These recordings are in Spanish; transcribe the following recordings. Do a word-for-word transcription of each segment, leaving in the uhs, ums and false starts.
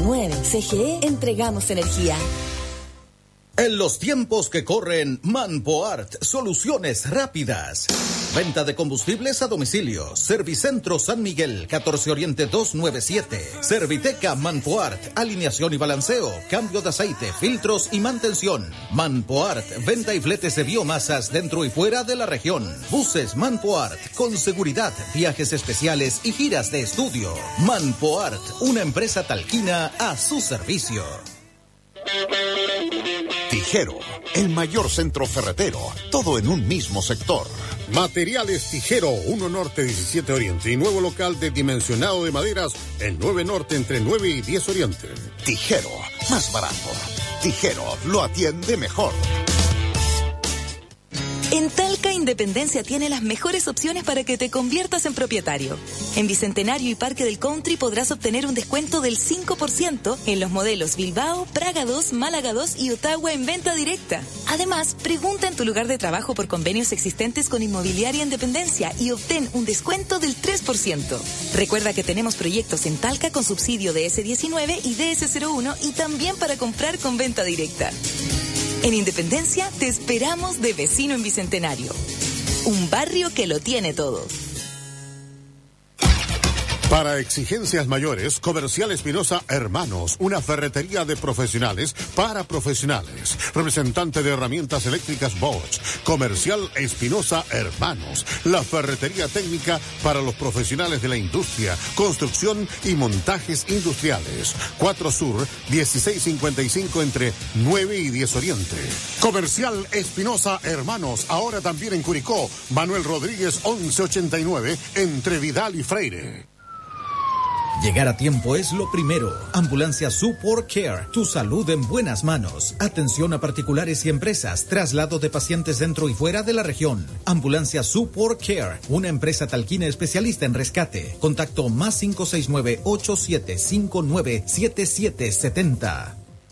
diecinueve. C G E, entregamos energía. En los tiempos que corren, Manpoart, soluciones rápidas. Venta de combustibles a domicilio. Servicentro San Miguel, catorce Oriente doscientos noventa y siete. Serviteca Manpoart, alineación y balanceo, cambio de aceite, filtros y mantención. Manpoart, venta y fletes de biomasas dentro y fuera de la región. Buses Manpoart, con seguridad, viajes especiales y giras de estudio. Manpoart, una empresa talquina a su servicio. Tijero, el mayor centro ferretero, todo en un mismo sector. Materiales Tijero, uno Norte, diecisiete Oriente y nuevo local de dimensionado de maderas en nueve Norte entre nueve y diez Oriente. Tijero, más barato. Tijero, lo atiende mejor. En Talca, Independencia tiene las mejores opciones para que te conviertas en propietario. En Bicentenario y Parque del Country podrás obtener un descuento del cinco por ciento en los modelos Bilbao, Praga dos, Málaga dos y Ottawa en venta directa. Además, pregunta en tu lugar de trabajo por convenios existentes con Inmobiliaria Independencia y obtén un descuento del tres por ciento. Recuerda que tenemos proyectos en Talca con subsidio de ese diecinueve y D S cero uno y también para comprar con venta directa. En Independencia te esperamos de vecino en Bicentenario. Un barrio que lo tiene todo. Para exigencias mayores, Comercial Espinosa Hermanos, una ferretería de profesionales para profesionales. Representante de herramientas eléctricas Bosch. Comercial Espinosa Hermanos, la ferretería técnica para los profesionales de la industria, construcción y montajes industriales. cuatro Sur, dieciséis cincuenta y cinco entre nueve y diez Oriente. Comercial Espinosa Hermanos, ahora también en Curicó. Manuel Rodríguez, once ochenta y nueve, entre Vidal y Freire. Llegar a tiempo es lo primero. Ambulancia Support Care, tu salud en buenas manos. Atención a particulares y empresas, traslado de pacientes dentro y fuera de la región. Ambulancia Support Care, una empresa talquina especialista en rescate. Contacto más cinco seis nueve, ocho siete cinco nueve, siete siete siete cero.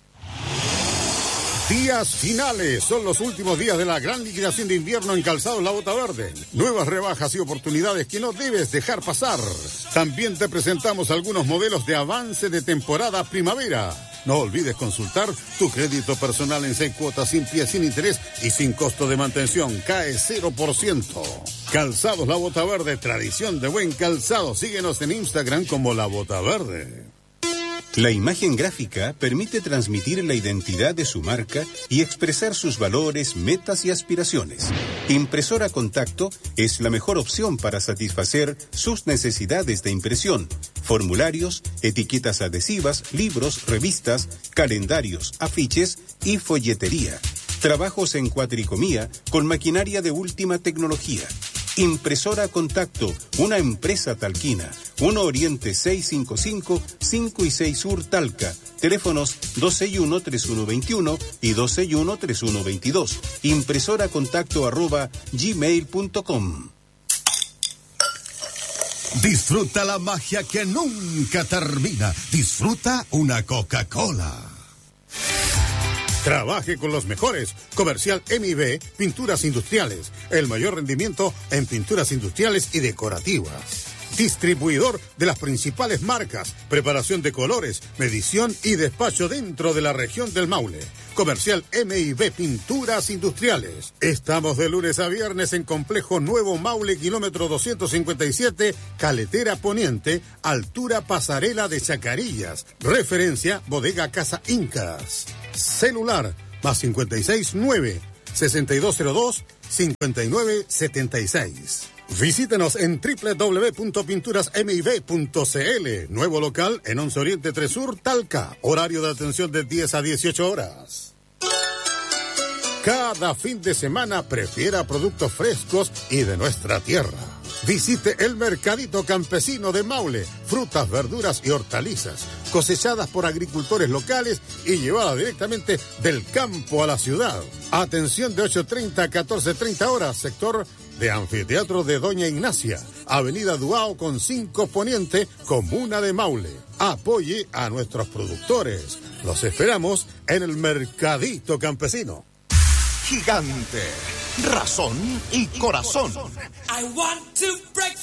Días finales, son los últimos días de la gran liquidación de invierno en Calzados La Bota Verde. Nuevas rebajas y oportunidades que no debes dejar pasar. También te presentamos algunos modelos de avance de temporada primavera. No olvides consultar tu crédito personal en seis cuotas sin pie, sin interés y sin costo de mantención. Cae cero por ciento. Calzados La Bota Verde, tradición de buen calzado. Síguenos en Instagram como La Bota Verde. La imagen gráfica permite transmitir la identidad de su marca y expresar sus valores, metas y aspiraciones. Impresora Contacto es la mejor opción para satisfacer sus necesidades de impresión. Formularios, etiquetas adhesivas, libros, revistas, calendarios, afiches y folletería. Trabajos en cuatricomía con maquinaria de última tecnología. Impresora Contacto, una empresa talquina. uno Oriente seiscientos cincuenta y cinco, cinco y seis Sur Talca. Teléfonos dos seis uno, tres uno dos uno y dos seis uno, tres uno dos dos. Impresora Contacto arroba gmail punto com. Disfruta la magia que nunca termina. Disfruta una Coca-Cola. Trabaje con los mejores. Comercial M I B, Pinturas Industriales. El mayor rendimiento en pinturas industriales y decorativas. Distribuidor de las principales marcas. Preparación de colores, medición y despacho dentro de la región del Maule. Comercial M I B Pinturas Industriales. Estamos de lunes a viernes en Complejo Nuevo Maule, kilómetro doscientos cincuenta y siete, Caletera Poniente, altura Pasarela de Chacarillas. Referencia Bodega Casa Incas. Celular más cincuenta y seis nueve, sesenta y dos cero dos, cincuenta y nueve setenta y seis. Visítenos en doble u doble u doble u punto pinturas m i b punto c l. Nuevo local en once Oriente tres Sur, Talca. Horario de atención de diez a dieciocho horas. Cada fin de semana prefiera productos frescos y de nuestra tierra. Visite el Mercadito Campesino de Maule. Frutas, verduras y hortalizas cosechadas por agricultores locales y llevadas directamente del campo a la ciudad. Atención de ocho treinta a catorce treinta horas. Sector de Anfiteatro de Doña Ignacia. Avenida Duao con cinco Poniente, Comuna de Maule. Apoye a nuestros productores. Los esperamos en el Mercadito Campesino. Gigante, razón y corazón. I want to break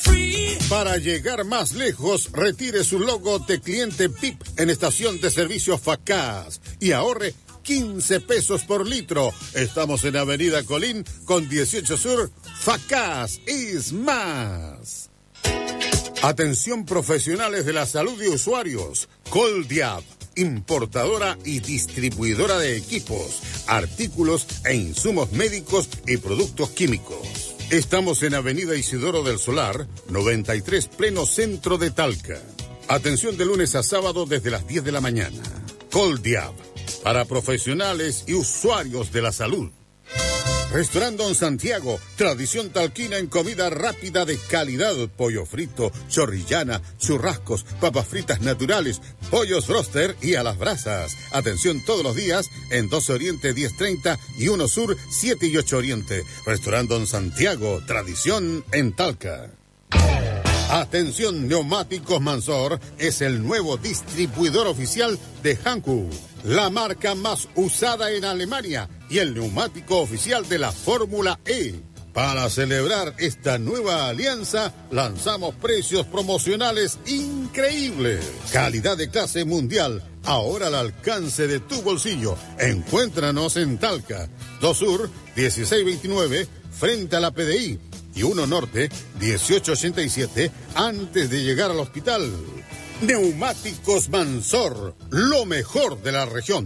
Para llegar más lejos, retire su logo de cliente P I P en estación de servicio Facaz y ahorre quince pesos por litro. Estamos en Avenida Colín con dieciocho Sur. Facaz es más. Atención profesionales de la salud y usuarios. Coldiab, importadora y distribuidora de equipos, artículos e insumos médicos y productos químicos. Estamos en Avenida Isidoro del Solar, noventa y tres, pleno centro de Talca. Atención de lunes a sábado desde las diez de la mañana. Coldiab, para profesionales y usuarios de la salud. Restaurante Don Santiago, tradición talquina en comida rápida de calidad, pollo frito, chorrillana, churrascos, papas fritas naturales, pollos roster y a las brasas. Atención todos los días en doce Oriente diez treinta y uno Sur siete y ocho Oriente. Restaurante Don Santiago, tradición en Talca. Atención, Neumáticos Mansor es el nuevo distribuidor oficial de Hankook, la marca más usada en Alemania y el neumático oficial de la Fórmula E. Para celebrar esta nueva alianza, lanzamos precios promocionales increíbles. Calidad de clase mundial, ahora al alcance de tu bolsillo. Encuéntranos en Talca, dos Sur, dieciséis veintinueve, frente a la P D I. Y uno Norte, dieciocho ochenta y siete, antes de llegar al hospital. Neumáticos Mansor, lo mejor de la región.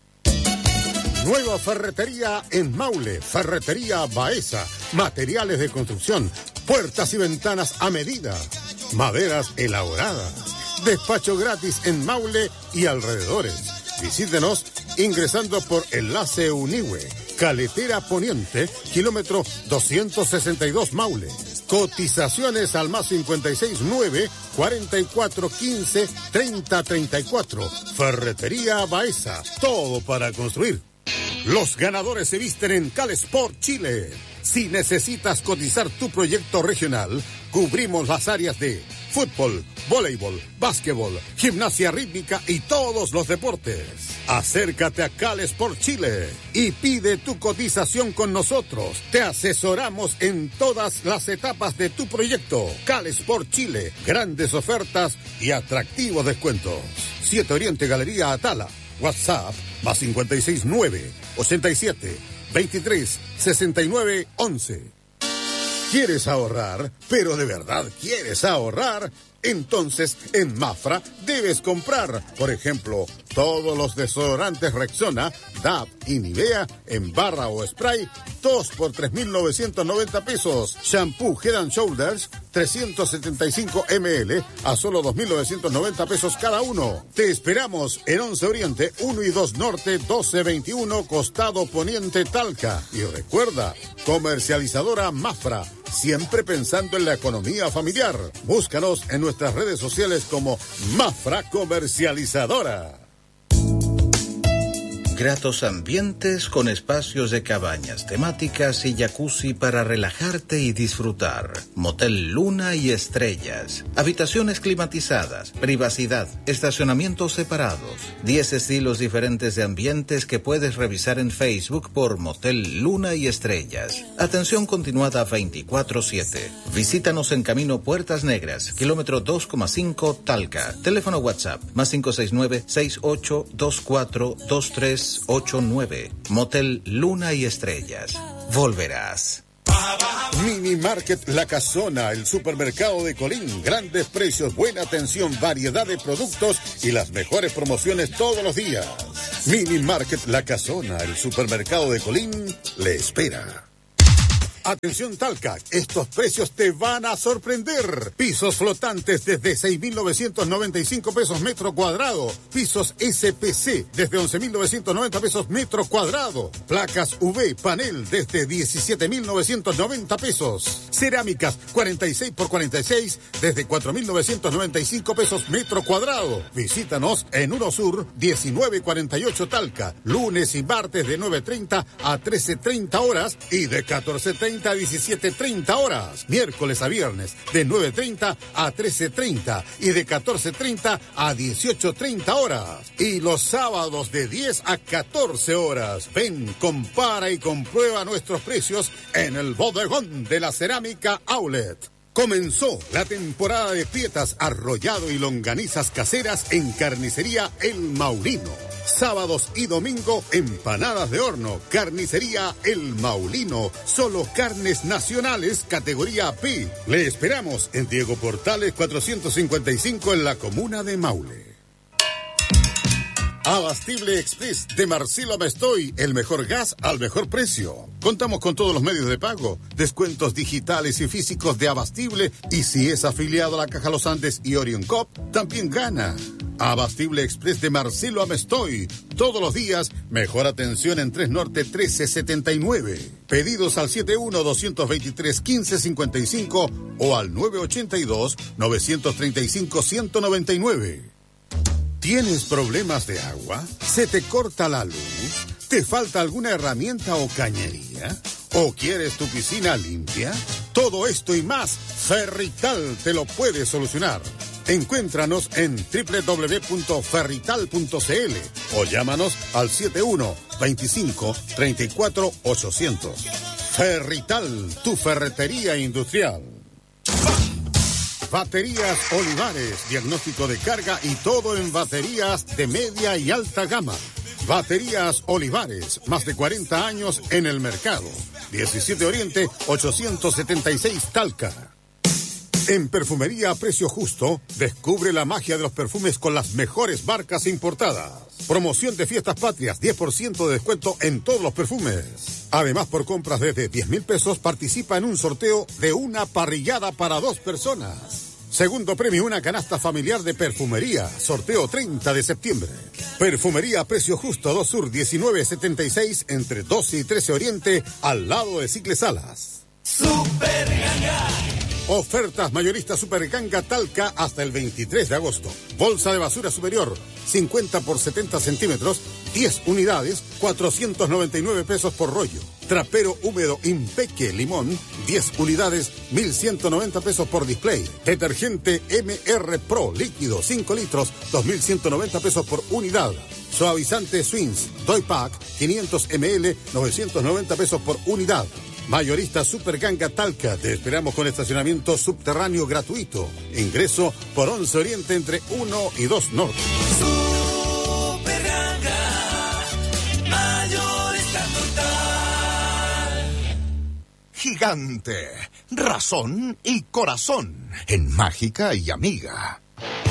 Nueva ferretería en Maule, Ferretería Baeza, materiales de construcción, puertas y ventanas a medida, maderas elaboradas, despacho gratis en Maule y alrededores. Visítenos ingresando por Enlace Unihue, Caletera Poniente, kilómetro doscientos sesenta y dos Maule. Cotizaciones al más cincuenta y seis nueve, cuarenta y cuatro quince, treinta treinta y cuatro. Ferretería Baeza, todo para construir. Los ganadores se visten en Calesport Chile. Si necesitas cotizar tu proyecto regional, cubrimos las áreas de fútbol, voleibol, básquetbol, gimnasia rítmica y todos los deportes. Acércate a Calesport Chile y pide tu cotización con nosotros. Te asesoramos en todas las etapas de tu proyecto. Calesport Chile, grandes ofertas y atractivos descuentos. siete Oriente Galería Atala. WhatsApp más cincuenta y seis nueve, ochenta y siete, veintitrés, sesenta y nueve, once. ¿Quieres ahorrar? ¿Pero de verdad quieres ahorrar? Entonces, en Mafra debes comprar, por ejemplo, todos los desodorantes Rexona, D A B y Nivea en barra o spray, dos por tres mil novecientos noventa pesos. Shampoo Head and Shoulders, trescientos setenta y cinco mililitros a solo dos mil novecientos noventa pesos cada uno. Te esperamos en once Oriente, uno y dos Norte, doce veintiuno, Costado Poniente, Talca. Y recuerda, comercializadora Mafra, siempre pensando en la economía familiar. Búscanos en nuestras redes sociales como Mafra Comercializadora. Gratos ambientes con espacios de cabañas temáticas y jacuzzi para relajarte y disfrutar. Motel Luna y Estrellas. Habitaciones climatizadas, privacidad, estacionamientos separados. diez estilos diferentes de ambientes que puedes revisar en Facebook por Motel Luna y Estrellas. Atención continuada veinticuatro siete. Visítanos en Camino Puertas Negras, kilómetro dos coma cinco, Talca. Teléfono WhatsApp, más cinco seis nueve, seis ocho dos cuatro, dos tres ocho nueve. Motel Luna y Estrellas. Volverás. Mini Market La Casona, el supermercado de Colín. Grandes precios, buena atención, variedad de productos y las mejores promociones todos los días. Mini Market La Casona, el supermercado de Colín, le espera. Atención Talca, estos precios te van a sorprender. Pisos flotantes desde seis mil novecientos noventa y cinco pesos metro cuadrado. Pisos S P C desde once mil novecientos noventa pesos metro cuadrado. Placas U V panel desde diecisiete mil novecientos noventa pesos. Cerámicas cuarenta y seis por cuarenta y seis desde cuatro mil novecientos noventa y cinco pesos metro cuadrado. Visítanos en uno Sur diecinueve cuarenta y ocho Talca. Lunes y martes de nueve treinta a trece treinta horas y de catorce treinta a diecisiete treinta horas. Miércoles a viernes de nueve treinta a trece treinta y de catorce treinta a dieciocho treinta horas. Y los sábados de diez a catorce horas. Ven, compara y comprueba nuestros precios en el bodegón de la Cerámica Outlet. Comenzó la temporada de pietas, arrollado y longanizas caseras en Carnicería El Maulino. Sábados y domingo, empanadas de horno. Carnicería El Maulino. Solo carnes nacionales, categoría P. Le esperamos en Diego Portales cuatrocientos cincuenta y cinco en la comuna de Maule. Abastible Express de Marcelo Amestoy, el mejor gas al mejor precio. Contamos con todos los medios de pago, descuentos digitales y físicos de Abastible, y si es afiliado a la Caja Los Andes y Orion Cop, también gana. Abastible Express de Marcelo Amestoy, todos los días, mejor atención en tres Norte trece setenta y nueve. Pedidos al setenta y uno, doscientos veintitrés, quince cincuenta y cinco o al nueve ochenta y dos, novecientos treinta y cinco, ciento noventa y nueve. ¿Tienes problemas de agua? ¿Se te corta la luz? ¿Te falta alguna herramienta o cañería? ¿O quieres tu piscina limpia? Todo esto y más, Ferrital te lo puede solucionar. Encuéntranos en doble u doble u doble u punto ferrital punto c l o llámanos al setenta y uno, veinticinco, treinta y cuatro, ochocientos. Ferrital, tu ferretería industrial. Baterías Olivares, diagnóstico de carga y todo en baterías de media y alta gama. Baterías Olivares, más de cuarenta años en el mercado. diecisiete Oriente, ochocientos setenta y seis Talca. En Perfumería a Precio Justo, descubre la magia de los perfumes con las mejores marcas importadas. Promoción de Fiestas Patrias, diez por ciento de descuento en todos los perfumes. Además, por compras desde diez mil pesos, participa en un sorteo de una parrillada para dos personas. Segundo premio, una canasta familiar de perfumería. Sorteo treinta de septiembre. Perfumería a Precio Justo, dos Sur, diecinueve setenta y seis, entre doce y trece Oriente, al lado de Cicles Salas. Super Ganga. Ofertas mayoristas Super Ganga Talca hasta el veintitrés de agosto. Bolsa de basura superior, cincuenta por setenta centímetros, diez unidades, cuatrocientos noventa y nueve pesos por rollo. Trapero húmedo Impeque Limón, diez unidades, mil ciento noventa pesos por display. Detergente M R Pro líquido, cinco litros, dos mil ciento noventa pesos por unidad. Suavizante Swings, Toy Pack, quinientos mililitros, novecientos noventa pesos por unidad. Mayorista Super Ganga Talca, te esperamos con estacionamiento subterráneo gratuito. Ingreso por once Oriente entre uno y dos Norte. Super Ganga, mayorista total. Gigante, razón y corazón en Mágica y Amiga.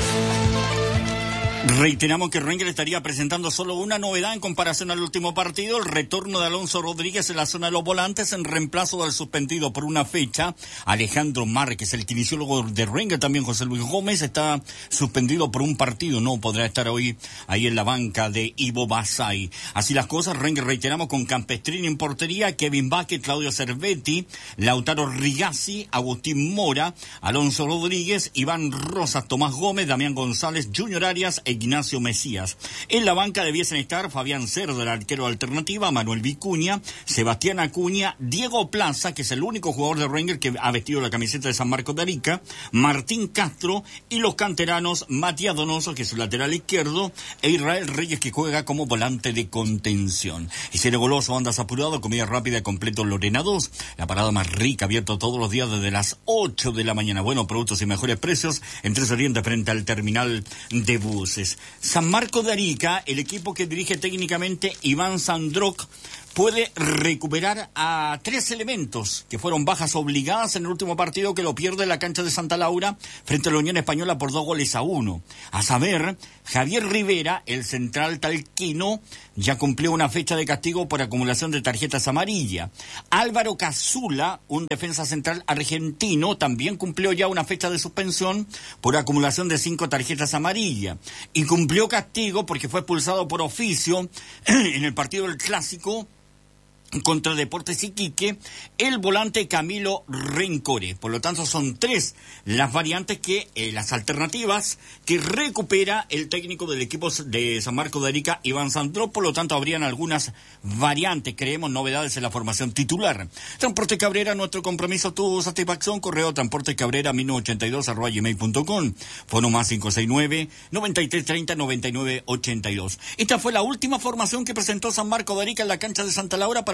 Reiteramos que Rangel estaría presentando solo una novedad en comparación al último partido, el retorno de Alonso Rodríguez en la zona de los volantes en reemplazo del suspendido por una fecha. Alejandro Márquez, el kinesiólogo de Rangel, también José Luis Gómez, está suspendido por un partido, no podrá estar hoy ahí en la banca de Ivo Basay. Así las cosas, Rangel reiteramos con Campestrini en portería, Kevin Vázquez, Claudio Cervetti, Lautaro Rigazzi, Agustín Mora, Alonso Rodríguez, Iván Rosas, Tomás Gómez, Damián González, Junior Arias, Ignacio Mesías. En la banca debiesen estar Fabián Cerdo, el arquero alternativa, Manuel Vicuña, Sebastián Acuña, Diego Plaza, que es el único jugador de Rangers que ha vestido la camiseta de San Marcos de Arica, Martín Castro y los canteranos Matías Donoso, que es el lateral izquierdo, e Israel Reyes, que juega como volante de contención. Y Cere Goloso, andas apurado, comida rápida completo Lorena dos, la parada más rica, abierto todos los días desde las ocho de la mañana. Buenos productos y mejores precios en Tres Oriente frente al terminal de buses. San Marcos de Arica, el equipo que dirige técnicamente Iván Sandrock, puede recuperar a tres elementos que fueron bajas obligadas en el último partido que lo pierde en la cancha de Santa Laura frente a la Unión Española por dos goles a uno. A saber, Javier Rivera, el central talquino, ya cumplió una fecha de castigo por acumulación de tarjetas amarillas. Álvaro Cazula, un defensa central argentino, también cumplió ya una fecha de suspensión por acumulación de cinco tarjetas amarillas. Y cumplió castigo porque fue expulsado por oficio en el partido del Clásico contra Deportes Iquique, el volante Camilo Rencore. Por lo tanto, son tres las variantes que, eh, las alternativas que recupera el técnico del equipo de San Marcos de Arica, Iván Sandro. Por lo tanto, habrían algunas variantes, creemos, novedades en la formación titular. Transporte Cabrera, nuestro compromiso, tu satisfacción. Correo transporte cabrera mil novecientos ochenta y dos arroba gmail punto com. Fono más cinco seis nueve, noventa y tres treinta, noventa y nueve ochenta y dos. Esta fue la última formación que presentó San Marcos de Arica en la cancha de Santa Laura para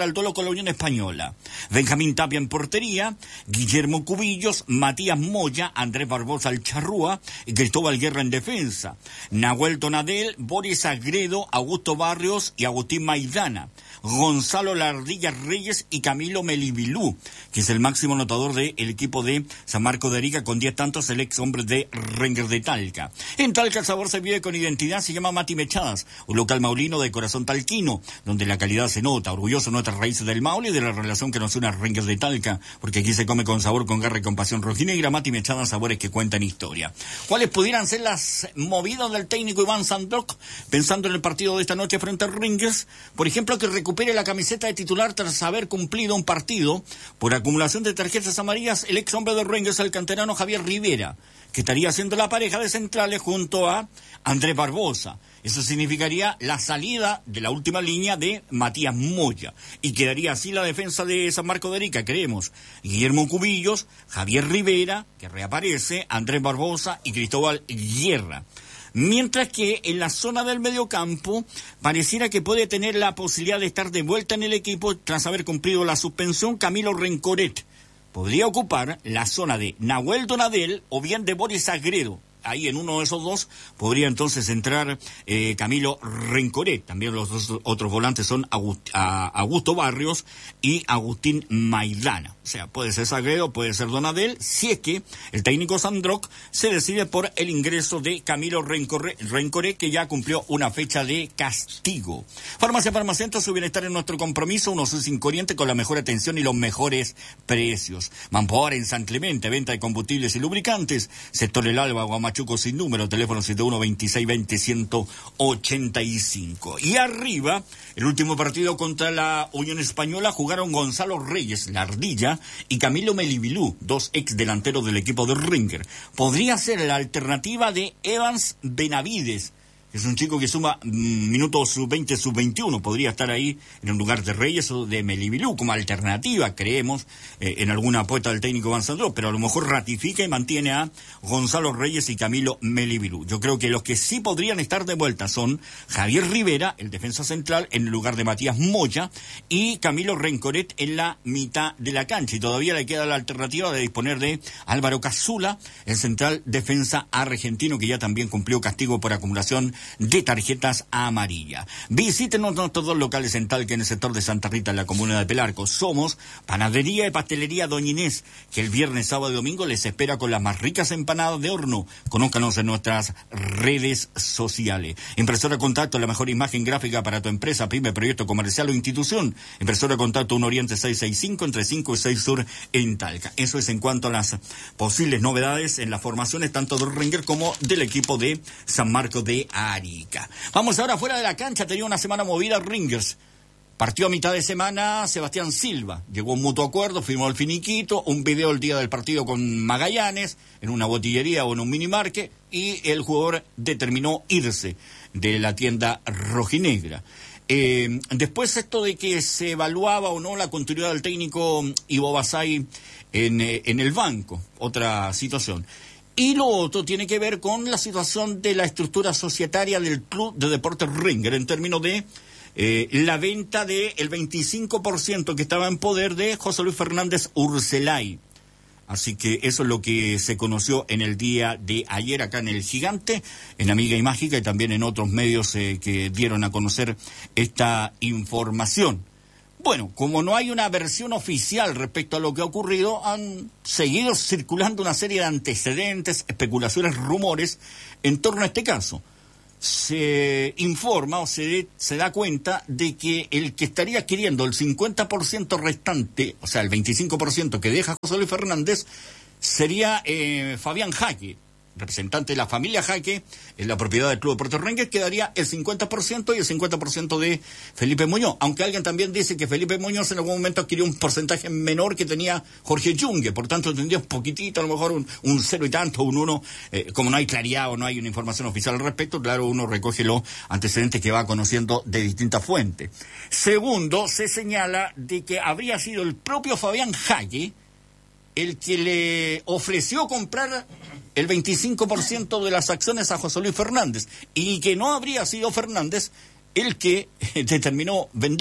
el duelo con la Unión Española. Benjamín Tapia en portería, Guillermo Cubillos, Matías Moya, Andrés Barbosa el Charrúa y Cristóbal Guerra en defensa. Nahuel Donadel, Boris Agredo, Augusto Barrios y Agustín Maidana. Gonzalo Lardilla Reyes y Camilo Melibilú, que es el máximo anotador del equipo de San Marcos de Arica, con diez tantos, el ex hombre de Rangers de Talca. En Talca el sabor se vive con identidad, se llama Mati Mechadas, un local maulino de corazón talquino, donde la calidad se nota, orgulloso de nuestras raíces del Maule y de la relación que nos une a Rangers de Talca, porque aquí se come con sabor, con garra y con pasión rojinegra. Mati Mechadas, sabores que cuentan historia. ¿Cuáles pudieran ser las movidas del técnico Iván Sandrock, pensando en el partido de esta noche frente a Rangers? Por ejemplo, que recupere la camiseta de titular tras haber cumplido un partido por acumulación de tarjetas amarillas el ex hombre de Rangers, el canterano Javier Rivera, que estaría haciendo la pareja de centrales junto a Andrés Barbosa. Eso significaría la salida de la última línea de Matías Moya y quedaría así la defensa de San Marcos de Arica, creemos. Guillermo Cubillos, Javier Rivera, que reaparece, Andrés Barbosa y Cristóbal Guerra. Mientras que en la zona del mediocampo pareciera que puede tener la posibilidad de estar de vuelta en el equipo tras haber cumplido la suspensión Camilo Rencoret. Podría ocupar la zona de Nahuel Donadel o bien de Boris Agredo. Ahí en uno de esos dos podría entonces entrar eh, Camilo Rencoret. También los dos otros volantes son August, a, Augusto Barrios y Agustín Maidana. O sea, puede ser Sagredo, puede ser Donadel, si es que el técnico Sandrock se decide por el ingreso de Camilo Rencoret, Rencoret, que ya cumplió una fecha de castigo. Farmacia Farmacéutica, su bienestar es nuestro compromiso. Uno sin corriente con la mejor atención y los mejores precios. Manpower en San Clemente, venta de combustibles y lubricantes. Sector El Alba, Guamachuco sin número, teléfono siete uno, veintiséis veinte, ciento ochenta y cinco. Y arriba, el último partido contra la Unión Española jugaron Gonzalo Reyes, la Ardilla, y Camilo Melibilú, dos ex delanteros del equipo de Ringer. Podría ser la alternativa de Evans Benavides, que es un chico que suma mm, minutos sub veinte, sub veintiuno, podría estar ahí en un lugar de Reyes o de Melibilú como alternativa, creemos, eh, en alguna apuesta del técnico Van Sandro, pero a lo mejor ratifica y mantiene a Gonzalo Reyes y Camilo Melibilú. Yo creo que los que sí podrían estar de vuelta son Javier Rivera, el defensa central, en el lugar de Matías Moya, y Camilo Rencoret en la mitad de la cancha. Y todavía le queda la alternativa de disponer de Álvaro Cazula, el central defensa argentino, que ya también cumplió castigo por acumulación de tarjetas amarillas. Visítenos nuestros dos locales en Talca, en el sector de Santa Rita, en la comuna de Pelarco. Somos Panadería y Pastelería Doña Inés, que el viernes, sábado y domingo les espera con las más ricas empanadas de horno. Conózcanos en nuestras redes sociales. Impresora Contacto, la mejor imagen gráfica para tu empresa, pyme, proyecto comercial o institución. Impresora Contacto, un Oriente seiscientos sesenta y cinco, entre cinco y seis Sur en Talca. Eso es en cuanto a las posibles novedades en las formaciones tanto de Ringer como del equipo de San Marcos de Arica. Vamos ahora fuera de la cancha. Tenía una semana movida Ringers. Partió a mitad de semana Sebastián Silva. Llegó a un mutuo acuerdo, firmó el finiquito, un video el día del partido con Magallanes, en una botillería o en un minimarket, y el jugador determinó irse de la tienda rojinegra. Eh, después esto de que se evaluaba o no la continuidad del técnico Ivo Basay en, eh, en el banco, otra situación. Y lo otro tiene que ver con la situación de la estructura societaria del Club de Deportes Ringer, en términos de eh, la venta del veinticinco por ciento que estaba en poder de José Luis Fernández Urselay. Así que eso es lo que se conoció en el día de ayer acá en El Gigante, en Amiga y Mágica, y también en otros medios eh, que dieron a conocer esta información. Bueno, como no hay una versión oficial respecto a lo que ha ocurrido, han seguido circulando una serie de antecedentes, especulaciones, rumores en torno a este caso. Se informa o se, se da cuenta de que el que estaría adquiriendo el cincuenta por ciento restante, o sea, el veinticinco por ciento que deja José Luis Fernández, sería eh, Fabián Jaque, representante de la familia Jaque, en la propiedad del Club de Deportes Ringer, quedaría el cincuenta por ciento y el cincuenta por ciento de Felipe Muñoz. Aunque alguien también dice que Felipe Muñoz en algún momento adquirió un porcentaje menor que tenía Jorge Yungue, por tanto tendría un poquitito, a lo mejor un, un cero y tanto, un uno, eh, como no hay claridad o no hay una información oficial al respecto, claro, uno recoge los antecedentes que va conociendo de distintas fuentes. Segundo, se señala de que habría sido el propio Fabián Jaque el que le ofreció comprar el veinticinco por ciento de las acciones a José Luis Fernández, y que no habría sido Fernández el que determinó vender,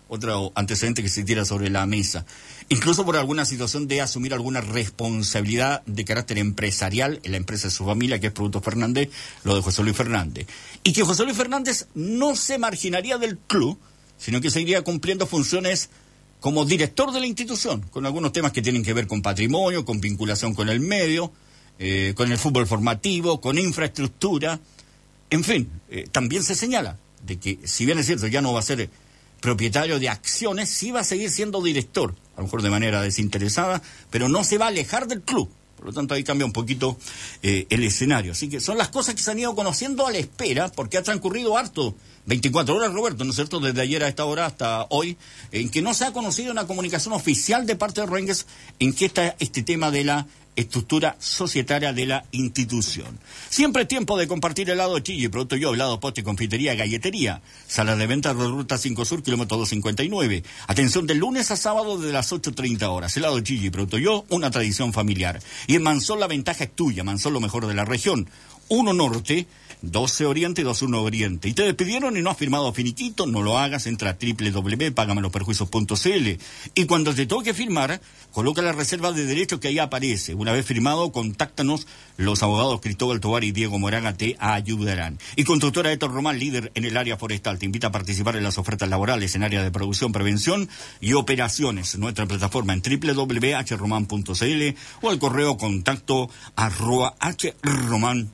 otro antecedente que se tira sobre la mesa. Incluso por alguna situación de asumir alguna responsabilidad de carácter empresarial en la empresa de su familia, que es Productos Fernández, lo de José Luis Fernández. Y que José Luis Fernández no se marginaría del club, sino que seguiría cumpliendo funciones como director de la institución, con algunos temas que tienen que ver con patrimonio, con vinculación con el medio, eh, con el fútbol formativo, con infraestructura. En fin, eh, también se señala de que, si bien es cierto, ya no va a ser propietario de acciones, sí va a seguir siendo director, a lo mejor de manera desinteresada, pero no se va a alejar del club. Por lo tanto, ahí cambia un poquito eh, el escenario. Así que son las cosas que se han ido conociendo a la espera, porque ha transcurrido harto, veinticuatro horas, Roberto, ¿no es cierto?, desde ayer a esta hora hasta hoy, en que no se ha conocido una comunicación oficial de parte de Rangers en que está este tema de la estructura societaria de la institución. Siempre es tiempo de compartir helado Chilli, producto yo, helado, postre, confitería, galletería. Sala de venta de Ruta cinco Sur, kilómetro doscientos cincuenta y nueve. Atención de lunes a sábado desde las ocho treinta horas. Helado Chilli, producto yo, una tradición familiar. Y en Mansol la ventaja es tuya, Mansol lo mejor de la región. Uno Norte, doce Oriente y doce uno Oriente. Y te despidieron y no has firmado finiquito, no lo hagas, entra a doble u doble u doble u punto págameloperjuicios punto c l. Y cuando te toque firmar, coloca la reserva de derechos que ahí aparece. Una vez firmado, contáctanos, los abogados Cristóbal Tovar y Diego Moraga te ayudarán. Y Constructora Héctor Román, líder en el área forestal, te invita a participar en las ofertas laborales en área de producción, prevención y operaciones. Nuestra plataforma en doble u doble u doble u punto h roman punto c l o al correo contacto arroba hroman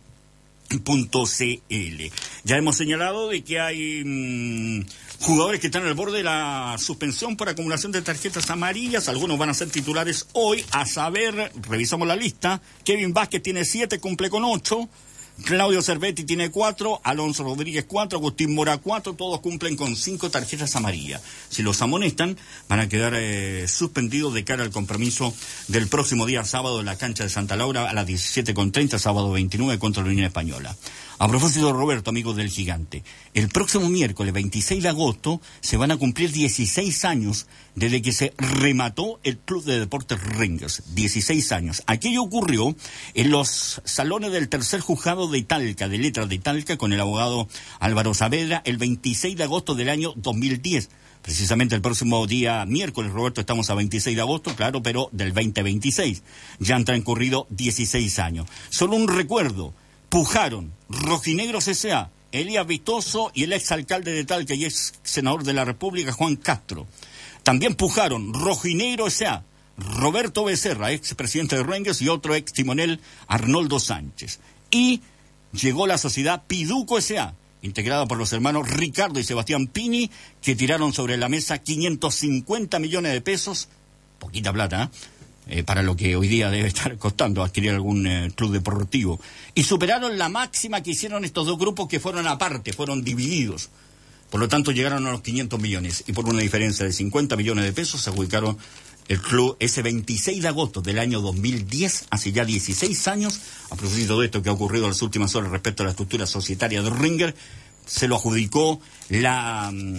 punto c l. Ya hemos señalado de que hay mmm, jugadores que están al borde de la suspensión por acumulación de tarjetas amarillas. Algunos van a ser titulares hoy. A saber, revisamos la lista. Kevin Vázquez tiene siete, cumple con ocho. Claudio Cervetti tiene cuatro, Alonso Rodríguez cuatro, Agustín Mora cuatro, todos cumplen con cinco tarjetas amarillas. Si los amonestan, van a quedar eh, suspendidos de cara al compromiso del próximo día sábado en la cancha de Santa Laura a las diecisiete con treinta, sábado veintinueve contra la Unión Española. A propósito, Roberto, amigos del Gigante, el próximo miércoles veintiséis de agosto se van a cumplir dieciséis años desde que se remató el Club de Deportes Rangers. dieciséis años. Aquello ocurrió en los salones del tercer juzgado de Talca, de letras de Talca, con el abogado Álvaro Saavedra, el veintiséis de agosto del año dos mil diez. Precisamente el próximo día miércoles, Roberto, estamos a veintiséis de agosto, claro, pero del veinte veintiséis. Ya han transcurrido dieciséis años. Solo un recuerdo. Pujaron Rojinegros S A, Elías Vistoso y el exalcalde de Talca y ex senador de la República, Juan Castro. También pujaron Rojinegro S A, Roberto Becerra, ex presidente de Rangers, y otro ex timonel, Arnoldo Sánchez. Y llegó la sociedad Piduco S A, integrada por los hermanos Ricardo y Sebastián Pini, que tiraron sobre la mesa quinientos cincuenta millones de pesos, poquita plata, ¿eh? Eh, para lo que hoy día debe estar costando adquirir algún eh, club deportivo. Y superaron la máxima que hicieron estos dos grupos, que fueron aparte, fueron divididos. Por lo tanto, llegaron a los quinientos millones. Y por una diferencia de cincuenta millones de pesos, se adjudicaron el club ese veintiséis de agosto del año dos mil diez, hace ya dieciséis años. A propósito de esto que ha ocurrido en las últimas horas respecto a la estructura societaria de Ringer, se lo adjudicó la um,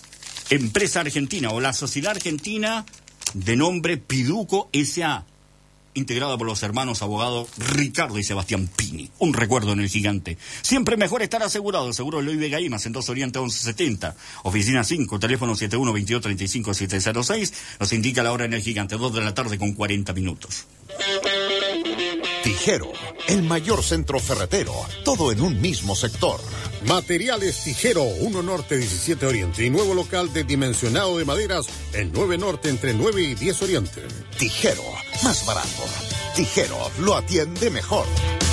empresa argentina o la sociedad argentina de nombre Piduco S A, integrada por los hermanos abogados Ricardo y Sebastián Pini. Un recuerdo en el Gigante. Siempre mejor estar asegurado. Seguro Luis Vega Imas en dos Oriente once setenta. Oficina cinco, teléfono siete uno veintidós treinta y cinco siete cero seis. Nos indica la hora en el Gigante, dos de la tarde con cuarenta minutos. Tijero, el mayor centro ferretero, todo en un mismo sector. Materiales Tijero, uno Norte, diecisiete Oriente, y nuevo local de dimensionado de maderas en nueve Norte, entre nueve y diez Oriente. Tijero, más barato. Tijero, lo atiende mejor.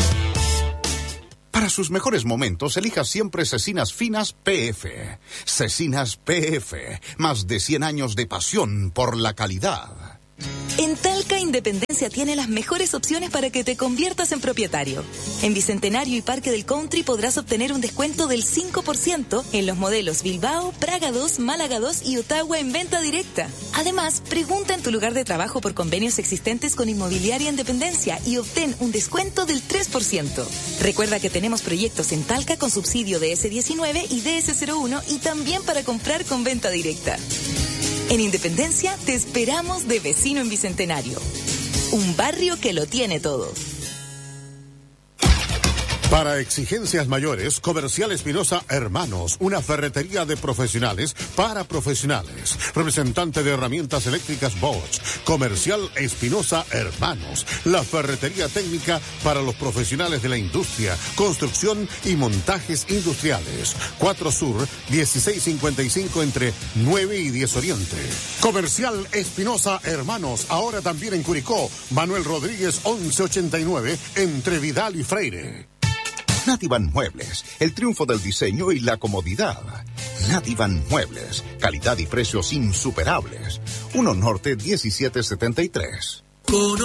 Para sus mejores momentos, elija siempre Cecinas Finas P F. Cecinas P F, más de cien años de pasión por la calidad. En Talca, Independencia tiene las mejores opciones para que te conviertas en propietario. En Bicentenario y Parque del Country podrás obtener un descuento del cinco por ciento en los modelos Bilbao, Praga dos, Málaga dos y Ottawa en venta directa. Además, pregunta en tu lugar de trabajo por convenios existentes con Inmobiliaria Independencia y obtén un descuento del tres por ciento. Recuerda que tenemos proyectos en Talca con subsidio de ese diecinueve y D S cero uno y también para comprar con venta directa. En Independencia te esperamos de vecino en Bicentenario. Un barrio que lo tiene todo. Para exigencias mayores, Comercial Espinosa Hermanos, una ferretería de profesionales para profesionales. Representante de herramientas eléctricas Bosch. Comercial Espinosa Hermanos, la ferretería técnica para los profesionales de la industria, construcción y montajes industriales. cuatro Sur, dieciséis cincuenta y cinco entre nueve y diez Oriente. Comercial Espinosa Hermanos, ahora también en Curicó. Manuel Rodríguez once ochenta y nueve entre Vidal y Freire. Nativan Muebles, el triunfo del diseño y la comodidad. Nativan Muebles, calidad y precios insuperables. uno Norte diecisiete setenta y tres. Con